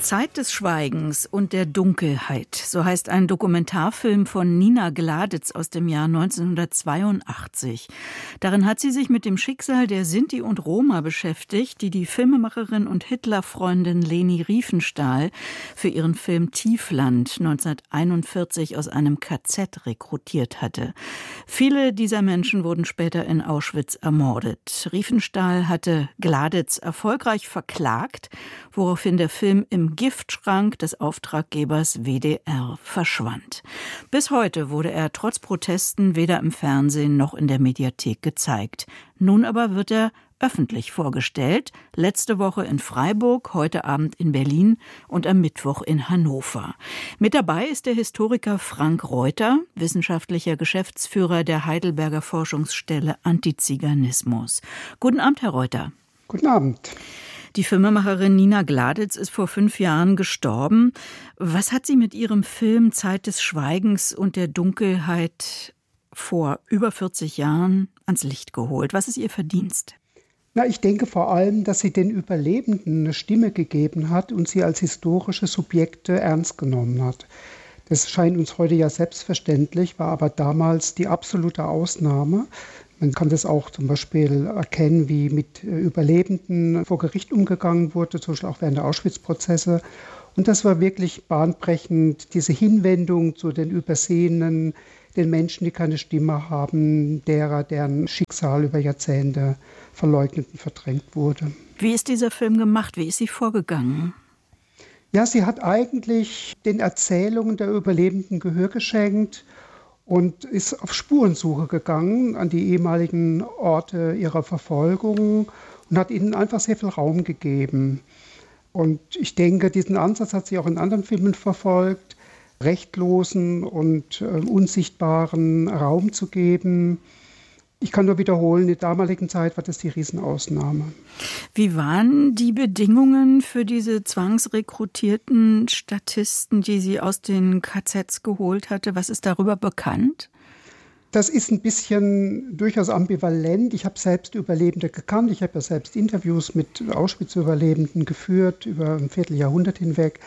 Zeit des Schweigens und der Dunkelheit, so heißt ein Dokumentarfilm von Nina Gladitz aus dem Jahr 1982. Darin hat sie sich mit dem Schicksal der Sinti und Roma beschäftigt, die die Filmemacherin und Hitlerfreundin Leni Riefenstahl für ihren Film Tiefland 1941 aus einem KZ rekrutiert hatte. Viele dieser Menschen wurden später in Auschwitz ermordet. Riefenstahl hatte Gladitz erfolgreich verklagt, woraufhin der Film im Giftschrank des Auftraggebers WDR verschwand. Bis heute wurde er trotz Protesten weder im Fernsehen noch in der Mediathek gezeigt. Nun aber wird er öffentlich vorgestellt, letzte Woche in Freiburg, heute Abend in Berlin und am Mittwoch in Hannover. Mit dabei ist der Historiker Frank Reuter, wissenschaftlicher Geschäftsführer der Heidelberger Forschungsstelle Antiziganismus. Guten Abend, Herr Reuter. Guten Abend. Die Filmemacherin Nina Gladitz ist vor 5 Jahren gestorben. Was hat sie mit ihrem Film Zeit des Schweigens und der Dunkelheit vor über 40 Jahren ans Licht geholt? Was ist ihr Verdienst? Ich denke vor allem, dass sie den Überlebenden eine Stimme gegeben hat und sie als historische Subjekte ernst genommen hat. Das scheint uns heute ja selbstverständlich, war aber damals die absolute Ausnahme. Man kann das auch zum Beispiel erkennen, wie mit Überlebenden vor Gericht umgegangen wurde, zum Beispiel auch während der Auschwitz-Prozesse. Und das war wirklich bahnbrechend, diese Hinwendung zu den Übersehenen, den Menschen, die keine Stimme haben, deren Schicksal über Jahrzehnte verleugnet und verdrängt wurde. Wie ist dieser Film gemacht? Wie ist sie vorgegangen? Ja, sie hat eigentlich den Erzählungen der Überlebenden Gehör geschenkt und ist auf Spurensuche gegangen an die ehemaligen Orte ihrer Verfolgung und hat ihnen einfach sehr viel Raum gegeben. Und ich denke, diesen Ansatz hat sie auch in anderen Filmen verfolgt, rechtlosen und unsichtbaren Raum zu geben. Ich kann nur wiederholen, in der damaligen Zeit war das die Riesenausnahme. Wie waren die Bedingungen für diese zwangsrekrutierten Statisten, die sie aus den KZs geholt hatte? Was ist darüber bekannt? Das ist ein bisschen durchaus ambivalent. Ich habe selbst Überlebende gekannt. Ich habe ja selbst Interviews mit Auschwitz-Überlebenden geführt über ein Vierteljahrhundert hinweg.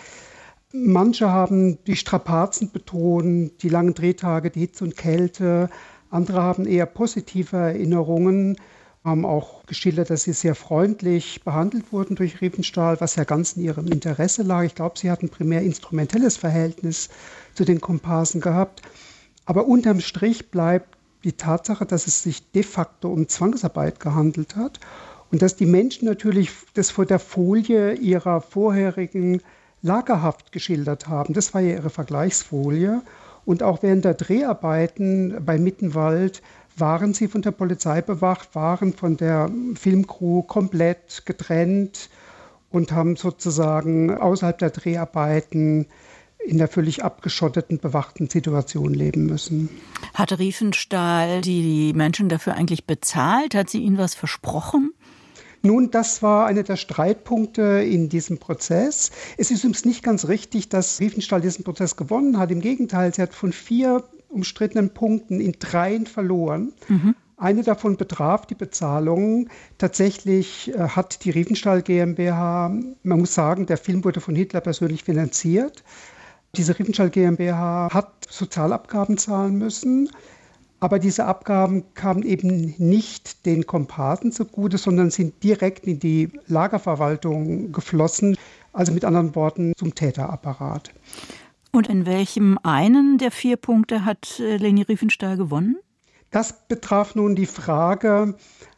Manche haben die Strapazen betont, die langen Drehtage, die Hitze und Kälte. Andere haben eher positive Erinnerungen, haben auch geschildert, dass sie sehr freundlich behandelt wurden durch Riefenstahl, was ja ganz in ihrem Interesse lag. Ich glaube, sie hatten ein primär instrumentelles Verhältnis zu den Komparsen gehabt. Aber unterm Strich bleibt die Tatsache, dass es sich de facto um Zwangsarbeit gehandelt hat und dass die Menschen natürlich das vor der Folie ihrer vorherigen Lagerhaft geschildert haben. Das war ja ihre Vergleichsfolie. Und auch während der Dreharbeiten bei Mittenwald waren sie von der Polizei bewacht, waren von der Filmcrew komplett getrennt und haben sozusagen außerhalb der Dreharbeiten in der völlig abgeschotteten, bewachten Situation leben müssen. Hat Riefenstahl die Menschen dafür eigentlich bezahlt? Hat sie ihnen was versprochen? Nun, das war einer der Streitpunkte in diesem Prozess. Es ist übrigens nicht ganz richtig, dass Riefenstahl diesen Prozess gewonnen hat. Im Gegenteil, sie hat von 4 umstrittenen Punkten in 3 verloren. Eine davon betraf die Bezahlung. Tatsächlich hat die Riefenstahl GmbH, man muss sagen, der Film wurde von Hitler persönlich finanziert. Diese Riefenstahl GmbH hat Sozialabgaben zahlen müssen. Aber diese Abgaben kamen eben nicht den Komparsen zugute, sondern sind direkt in die Lagerverwaltung geflossen, also mit anderen Worten zum Täterapparat. Und in welchem einen der 4 Punkte hat Leni Riefenstahl gewonnen? Das betraf nun die Frage,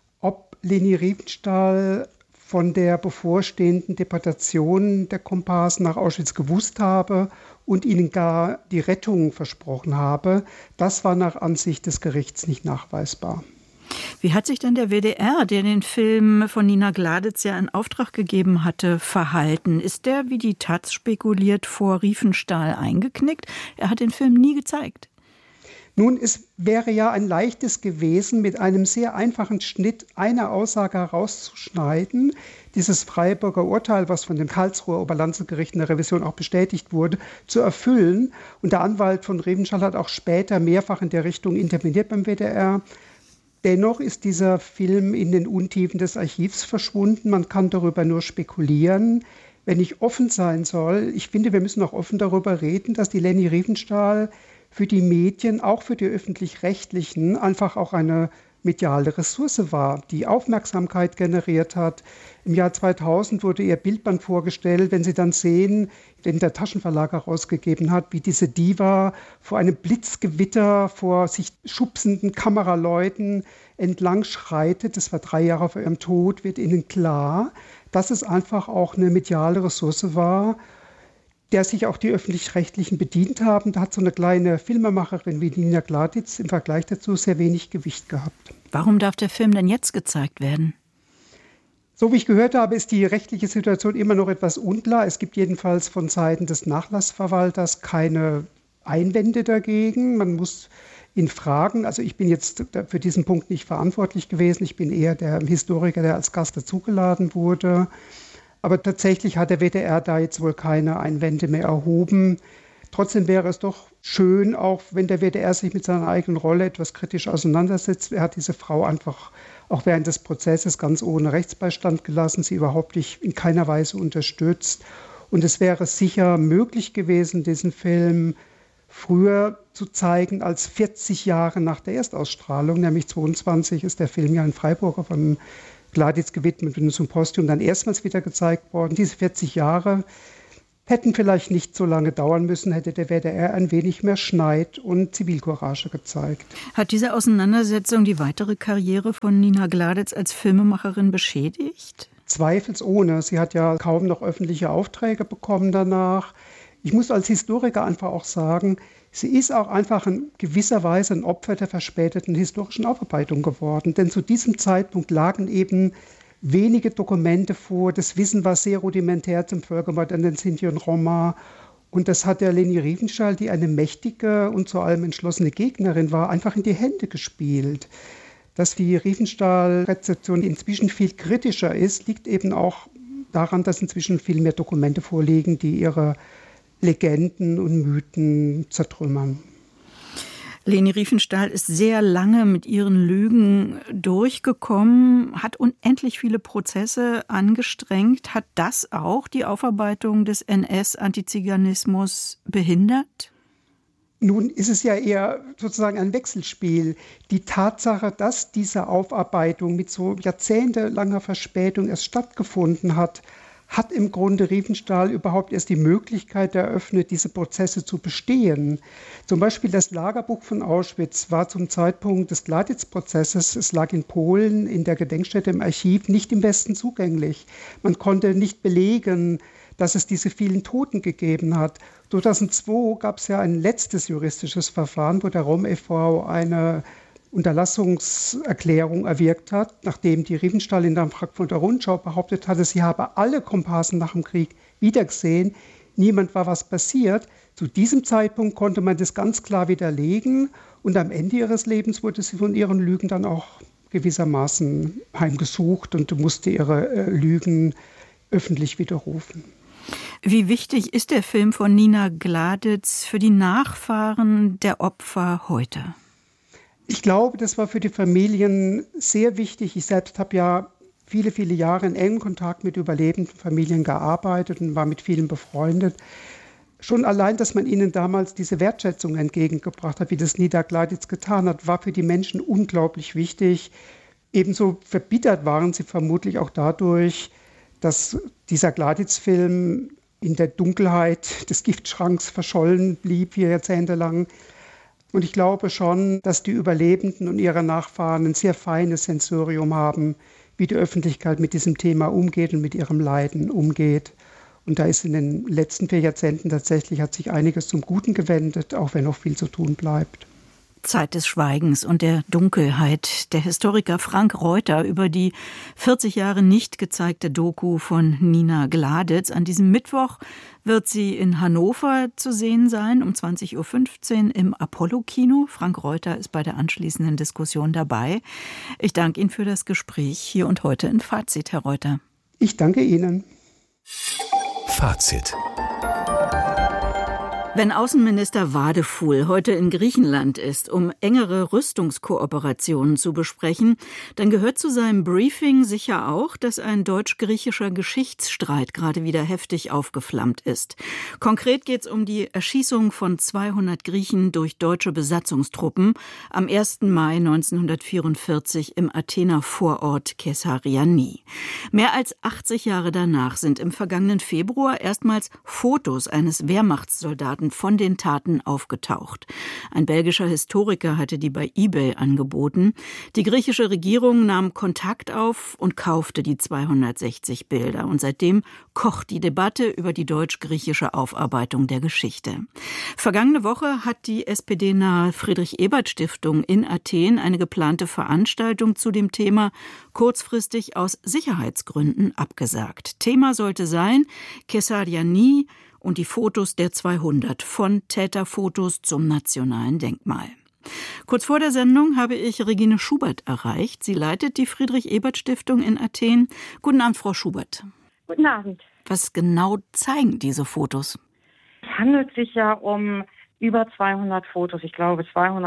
ob Leni Riefenstahl von der bevorstehenden Deportation der Komparsen nach Auschwitz gewusst habe und ihnen gar die Rettung versprochen habe. Das war nach Ansicht des Gerichts nicht nachweisbar. Wie hat sich denn der WDR, der den Film von Nina Gladitz ja in Auftrag gegeben hatte, verhalten? Ist der, wie die Taz spekuliert, vor Riefenstahl eingeknickt? Er hat den Film nie gezeigt. Nun, es wäre ja ein leichtes gewesen, mit einem sehr einfachen Schnitt eine Aussage herauszuschneiden, dieses Freiburger Urteil, was von dem Karlsruher Oberlandesgericht in der Revision auch bestätigt wurde, zu erfüllen. Und der Anwalt von Riefenstahl hat auch später mehrfach in der Richtung interveniert beim WDR. Dennoch ist dieser Film in den Untiefen des Archivs verschwunden. Man kann darüber nur spekulieren, wenn ich offen sein soll, ich finde, wir müssen auch offen darüber reden, dass die Leni Riefenstahl für die Medien, auch für die Öffentlich-Rechtlichen, einfach auch eine mediale Ressource war, die Aufmerksamkeit generiert hat. Im Jahr 2000 wurde ihr Bildband vorgestellt, wenn Sie dann sehen, den der Taschenverlag herausgegeben hat, wie diese Diva vor einem Blitzgewitter, vor sich schubsenden Kameraleuten entlang schreitet. Das war 3 Jahre vor ihrem Tod, wird Ihnen klar, dass es einfach auch eine mediale Ressource war, der sich auch die Öffentlich-Rechtlichen bedient haben. Da hat so eine kleine Filmemacherin wie Nina Gladitz im Vergleich dazu sehr wenig Gewicht gehabt. Warum darf der Film denn jetzt gezeigt werden? So wie ich gehört habe, ist die rechtliche Situation immer noch etwas unklar. Es gibt jedenfalls von Seiten des Nachlassverwalters keine Einwände dagegen. Man muss ihn fragen. Also ich bin jetzt für diesen Punkt nicht verantwortlich gewesen. Ich bin eher der Historiker, der als Gast dazugeladen wurde. Aber tatsächlich hat der WDR da jetzt wohl keine Einwände mehr erhoben. Trotzdem wäre es doch schön, auch wenn der WDR sich mit seiner eigenen Rolle etwas kritisch auseinandersetzt. Er hat diese Frau einfach auch während des Prozesses ganz ohne Rechtsbeistand gelassen, sie überhaupt nicht in keiner Weise unterstützt. Und es wäre sicher möglich gewesen, diesen Film früher zu zeigen als 40 Jahre nach der Erstausstrahlung, nämlich 22 ist der Film ja in Freiburg von Gladitz gewidmet mit einem Symposium dann erstmals wieder gezeigt worden. Diese 40 Jahre hätten vielleicht nicht so lange dauern müssen, hätte der WDR ein wenig mehr Schneid und Zivilcourage gezeigt. Hat diese Auseinandersetzung die weitere Karriere von Nina Gladitz als Filmemacherin beschädigt? Zweifelsohne. Sie hat ja kaum noch öffentliche Aufträge bekommen danach. Ich muss als Historiker einfach auch sagen, sie ist auch einfach in gewisser Weise ein Opfer der verspäteten historischen Aufarbeitung geworden. Denn zu diesem Zeitpunkt lagen eben wenige Dokumente vor. Das Wissen war sehr rudimentär zum Völkermord an den Sinti und Roma. Und das hat der Leni Riefenstahl, die eine mächtige und zu allem entschlossene Gegnerin war, einfach in die Hände gespielt. Dass die Riefenstahl-Rezeption inzwischen viel kritischer ist, liegt eben auch daran, dass inzwischen viel mehr Dokumente vorliegen, die ihre Legenden und Mythen zertrümmern. Leni Riefenstahl ist sehr lange mit ihren Lügen durchgekommen, hat unendlich viele Prozesse angestrengt. Hat das auch die Aufarbeitung des NS-Antiziganismus behindert? Nun ist es ja eher sozusagen ein Wechselspiel. Die Tatsache, dass diese Aufarbeitung mit so jahrzehntelanger Verspätung erst stattgefunden hat, hat im Grunde Riefenstahl überhaupt erst die Möglichkeit eröffnet, diese Prozesse zu bestehen. Zum Beispiel das Lagerbuch von Auschwitz war zum Zeitpunkt des Gladitz-Prozesses, es lag in Polen in der Gedenkstätte im Archiv, nicht im Westen zugänglich. Man konnte nicht belegen, dass es diese vielen Toten gegeben hat. 2002 gab es ja ein letztes juristisches Verfahren, wo der Rom e.V. eine Unterlassungserklärung erwirkt hat, nachdem die Riefenstahl in der Frankfurter Rundschau behauptet hatte, sie habe alle Komparsen nach dem Krieg wiedergesehen, niemand war was passiert. Zu diesem Zeitpunkt konnte man das ganz klar widerlegen und am Ende ihres Lebens wurde sie von ihren Lügen dann auch gewissermaßen heimgesucht und musste ihre Lügen öffentlich widerrufen. Wie wichtig ist der Film von Nina Gladitz für die Nachfahren der Opfer heute? Ich glaube, das war für die Familien sehr wichtig. Ich selbst habe ja viele, viele Jahre in engem Kontakt mit überlebenden Familien gearbeitet und war mit vielen befreundet. Schon allein, dass man ihnen damals diese Wertschätzung entgegengebracht hat, wie das Nina Gladitz getan hat, war für die Menschen unglaublich wichtig. Ebenso verbittert waren sie vermutlich auch dadurch, dass dieser Gladitz-Film in der Dunkelheit des Giftschranks verschollen blieb, 4 Jahrzehnte lang. Und ich glaube schon, dass die Überlebenden und ihre Nachfahren ein sehr feines Sensorium haben, wie die Öffentlichkeit mit diesem Thema umgeht und mit ihrem Leiden umgeht. Und da ist in den letzten 4 Jahrzehnten tatsächlich, hat sich einiges zum Guten gewendet, auch wenn noch viel zu tun bleibt. Zeit des Schweigens und der Dunkelheit. Der Historiker Frank Reuter über die 40 Jahre nicht gezeigte Doku von Nina Gladitz. An diesem Mittwoch wird sie in Hannover zu sehen sein, um 20.15 Uhr im Apollo-Kino. Frank Reuter ist bei der anschließenden Diskussion dabei. Ich danke Ihnen für das Gespräch hier und heute in Fazit, Herr Reuter. Ich danke Ihnen. Fazit. Wenn Außenminister Wadefuhl heute in Griechenland ist, um engere Rüstungskooperationen zu besprechen, dann gehört zu seinem Briefing sicher auch, dass ein deutsch-griechischer Geschichtsstreit gerade wieder heftig aufgeflammt ist. Konkret geht es um die Erschießung von 200 Griechen durch deutsche Besatzungstruppen am 1. Mai 1944 im Athener Vorort Kessariani. Mehr als 80 Jahre danach sind im vergangenen Februar erstmals Fotos eines Wehrmachtssoldaten von den Taten aufgetaucht. Ein belgischer Historiker hatte die bei eBay angeboten. Die griechische Regierung nahm Kontakt auf und kaufte die 260 Bilder. Und seitdem kocht die Debatte über die deutsch-griechische Aufarbeitung der Geschichte. Vergangene Woche hat die SPD-nahe Friedrich-Ebert-Stiftung in Athen eine geplante Veranstaltung zu dem Thema kurzfristig aus Sicherheitsgründen abgesagt. Thema sollte sein Kessariani und die Fotos der 200, von Täterfotos zum nationalen Denkmal. Kurz vor der Sendung habe ich Regine Schubert erreicht. Sie leitet die Friedrich-Ebert-Stiftung in Athen. Guten Abend, Frau Schubert. Guten Abend. Was genau zeigen diese Fotos? Es handelt sich ja um über 200 Fotos, ich glaube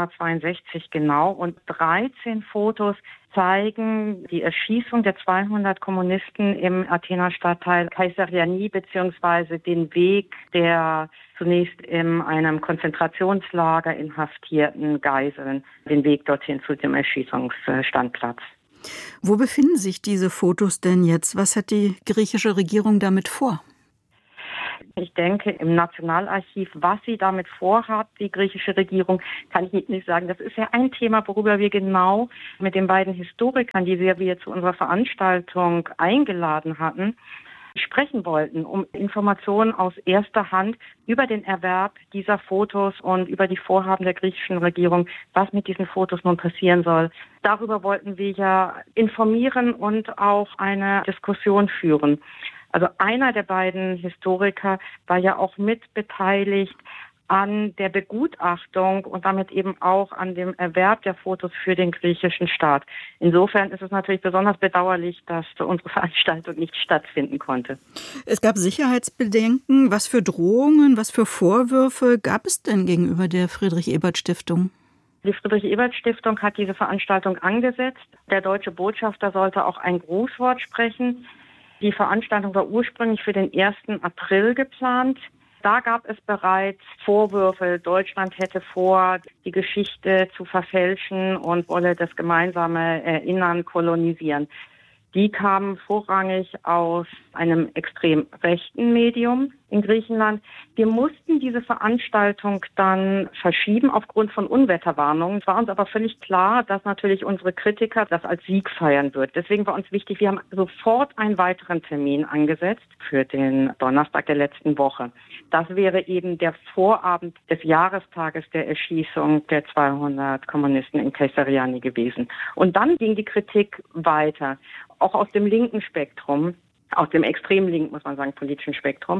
262 genau, und 13 Fotos zeigen die Erschießung der 200 Kommunisten im Athener Stadtteil Kaisariani beziehungsweise den Weg der zunächst in einem Konzentrationslager inhaftierten Geiseln, den Weg dorthin zu dem Erschießungsstandplatz. Wo befinden sich diese Fotos denn jetzt? Was hat die griechische Regierung damit vor? Ich denke, im Nationalarchiv, was sie damit vorhat, die griechische Regierung, kann ich nicht sagen. Das ist ja ein Thema, worüber wir genau mit den beiden Historikern, die wir zu unserer Veranstaltung eingeladen hatten, sprechen wollten, um Informationen aus erster Hand über den Erwerb dieser Fotos und über die Vorhaben der griechischen Regierung, was mit diesen Fotos nun passieren soll. Darüber wollten wir ja informieren und auch eine Diskussion führen. Also einer der beiden Historiker war ja auch mit beteiligt an der Begutachtung und damit eben auch an dem Erwerb der Fotos für den griechischen Staat. Insofern ist es natürlich besonders bedauerlich, dass unsere Veranstaltung nicht stattfinden konnte. Es gab Sicherheitsbedenken. Was für Drohungen, was für Vorwürfe gab es denn gegenüber der Friedrich-Ebert-Stiftung? Die Friedrich-Ebert-Stiftung hat diese Veranstaltung angesetzt. Der deutsche Botschafter sollte auch ein Grußwort sprechen. Die Veranstaltung war ursprünglich für den 1. April geplant. Da gab es bereits Vorwürfe, Deutschland hätte vor, die Geschichte zu verfälschen und wolle das gemeinsame Erinnern kolonisieren. Die kamen vorrangig aus einem extrem rechten Medium in Griechenland. Wir mussten diese Veranstaltung dann verschieben aufgrund von Unwetterwarnungen. Es war uns aber völlig klar, dass natürlich unsere Kritiker das als Sieg feiern wird. Deswegen war uns wichtig, wir haben sofort einen weiteren Termin angesetzt für den Donnerstag der letzten Woche. Das wäre eben der Vorabend des Jahrestages der Erschießung der 200 Kommunisten in Kessariani gewesen. Und dann ging die Kritik weiter, auch aus dem linken Spektrum, aus dem extrem linken, muss man sagen, politischen Spektrum.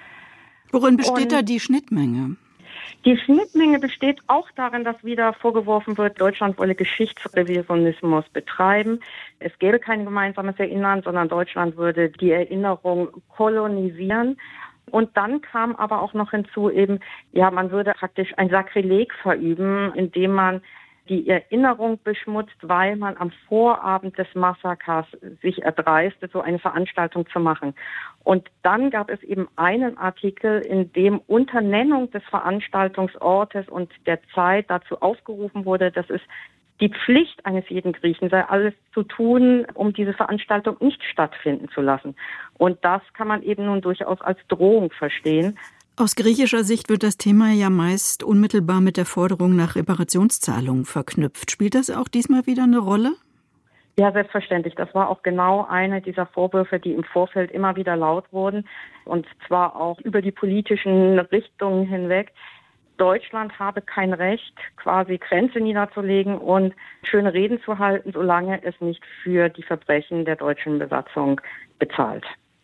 Worin besteht da die Schnittmenge? Die Schnittmenge besteht auch darin, dass wieder vorgeworfen wird, Deutschland wolle Geschichtsrevisionismus betreiben. Es gäbe kein gemeinsames Erinnern, sondern Deutschland würde die Erinnerung kolonisieren. Und dann kam aber auch noch hinzu eben, ja, man würde praktisch ein Sakrileg verüben, indem man die Erinnerung beschmutzt, weil man am Vorabend des Massakers sich erdreiste, so eine Veranstaltung zu machen. Und dann gab es eben einen Artikel, in dem unter Nennung des Veranstaltungsortes und der Zeit dazu aufgerufen wurde, dass es die Pflicht eines jeden Griechen sei, alles zu tun, um diese Veranstaltung nicht stattfinden zu lassen. Und das kann man eben nun durchaus als Drohung verstehen. Aus griechischer Sicht wird das Thema ja meist unmittelbar mit der Forderung nach Reparationszahlungen verknüpft. Spielt das auch diesmal wieder eine Rolle? Ja, selbstverständlich. Das war auch genau eine dieser Vorwürfe, die im Vorfeld immer wieder laut wurden. Und zwar auch über die politischen Richtungen hinweg. Deutschland habe kein Recht, quasi Grenze niederzulegen und schöne Reden zu halten, solange es nicht für die Verbrechen der deutschen Besatzung bezahlt.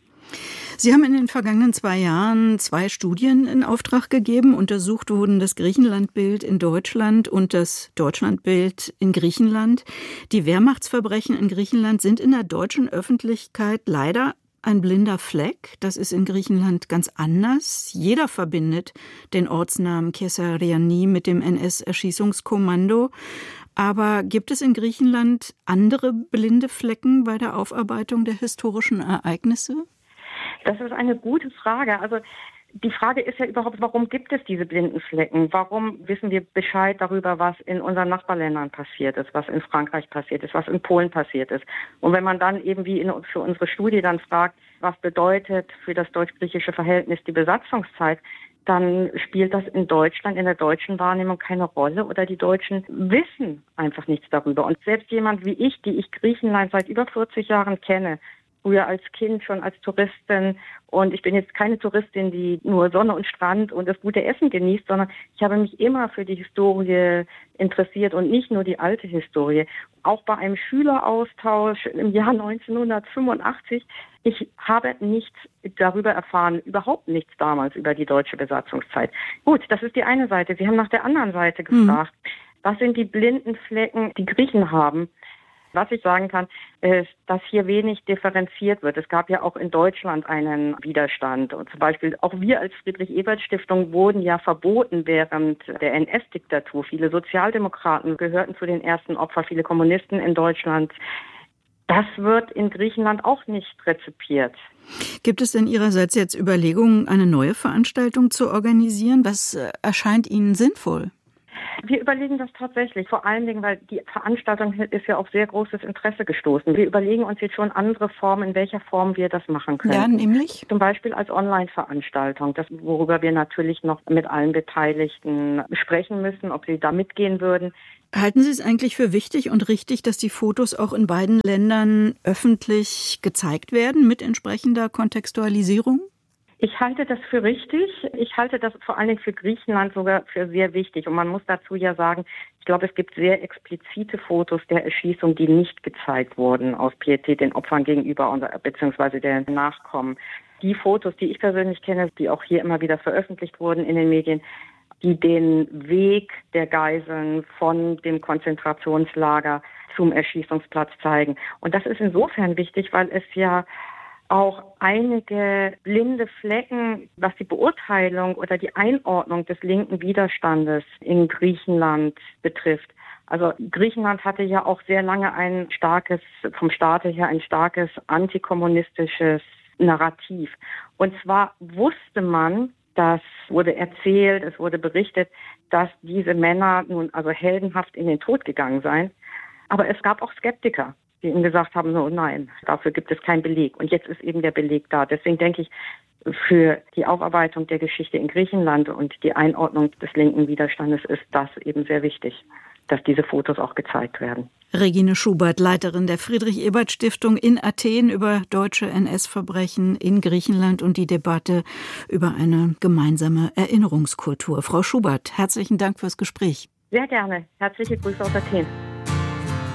Sie haben in den vergangenen 2 Jahren 2 Studien in Auftrag gegeben. Untersucht wurden das Griechenlandbild in Deutschland und das Deutschlandbild in Griechenland. Die Wehrmachtsverbrechen in Griechenland sind in der deutschen Öffentlichkeit leider ein blinder Fleck. Das ist in Griechenland ganz anders. Jeder verbindet den Ortsnamen Kessariani mit dem NS-Erschießungskommando. Aber gibt es in Griechenland andere blinde Flecken bei der Aufarbeitung der historischen Ereignisse? Das ist eine gute Frage. Also die Frage ist ja überhaupt, warum gibt es diese blinden Flecken? Warum wissen wir Bescheid darüber, was in unseren Nachbarländern passiert ist, was in Frankreich passiert ist, was in Polen passiert ist? Und wenn man dann eben wie für unsere Studie dann fragt, was bedeutet für das deutsch-griechische Verhältnis die Besatzungszeit, dann spielt das in Deutschland, in der deutschen Wahrnehmung keine Rolle oder die Deutschen wissen einfach nichts darüber. Und selbst jemand wie ich, die ich Griechenland seit über 40 Jahren kenne, früher als Kind schon als Touristin, und ich bin jetzt keine Touristin, die nur Sonne und Strand und das gute Essen genießt, sondern ich habe mich immer für die Historie interessiert und nicht nur die alte Historie. Auch bei einem Schüleraustausch im Jahr 1985, ich habe nichts darüber erfahren, überhaupt nichts damals über die deutsche Besatzungszeit. Gut, das ist die eine Seite. Sie haben nach der anderen Seite gefragt, was sind die blinden Flecken, die Griechen haben? Was ich sagen kann, ist, dass hier wenig differenziert wird. Es gab ja auch in Deutschland einen Widerstand. Und zum Beispiel auch wir als Friedrich-Ebert-Stiftung wurden ja verboten während der NS-Diktatur. Viele Sozialdemokraten gehörten zu den ersten Opfern, viele Kommunisten in Deutschland. Das wird in Griechenland auch nicht rezipiert. Gibt es denn Ihrerseits jetzt Überlegungen, eine neue Veranstaltung zu organisieren? Was erscheint Ihnen sinnvoll? Wir überlegen das tatsächlich, vor allen Dingen, weil die Veranstaltung ist ja auf sehr großes Interesse gestoßen. Wir überlegen uns jetzt schon andere Formen, in welcher Form wir das machen können. Ja, nämlich? Zum Beispiel als Online-Veranstaltung, das, worüber wir natürlich noch mit allen Beteiligten sprechen müssen, ob sie da mitgehen würden. Halten Sie es eigentlich für wichtig und richtig, dass die Fotos auch in beiden Ländern öffentlich gezeigt werden mit entsprechender Kontextualisierung? Ich halte das für richtig. Ich halte das vor allen Dingen für Griechenland sogar für sehr wichtig. Und man muss dazu ja sagen, ich glaube, es gibt sehr explizite Fotos der Erschießung, die nicht gezeigt wurden aus Pietät den Opfern gegenüber beziehungsweise der Nachkommen. Die Fotos, die ich persönlich kenne, die auch hier immer wieder veröffentlicht wurden in den Medien, die den Weg der Geiseln von dem Konzentrationslager zum Erschießungsplatz zeigen. Und das ist insofern wichtig, weil es ja auch einige blinde Flecken, was die Beurteilung oder die Einordnung des linken Widerstandes in Griechenland betrifft. Also Griechenland hatte ja auch sehr lange vom Staate her ein starkes antikommunistisches Narrativ. Und zwar wusste man, das wurde erzählt, es wurde berichtet, dass diese Männer nun also heldenhaft in den Tod gegangen seien. Aber es gab auch Skeptiker, die ihm gesagt haben, so nein, dafür gibt es keinen Beleg. Und jetzt ist eben der Beleg da. Deswegen denke ich, für die Aufarbeitung der Geschichte in Griechenland und die Einordnung des linken Widerstandes ist das eben sehr wichtig, dass diese Fotos auch gezeigt werden. Regine Schubert, Leiterin der Friedrich-Ebert-Stiftung in Athen über deutsche NS-Verbrechen in Griechenland und die Debatte über eine gemeinsame Erinnerungskultur. Frau Schubert, herzlichen Dank fürs Gespräch. Sehr gerne. Herzliche Grüße aus Athen.